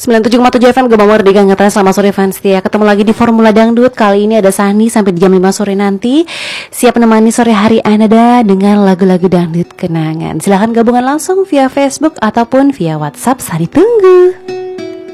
97,7 FM Gema Merdeka Ngetrend. Selamat sore fans setia. Ketemu lagi di Formula Dangdut. Kali ini ada Sani sampai di jam 5 sore nanti. Siap menemani sore hari Anda dengan lagu-lagu dangdut kenangan. Silahkan gabungan langsung via Facebook ataupun via WhatsApp. Sani tunggu.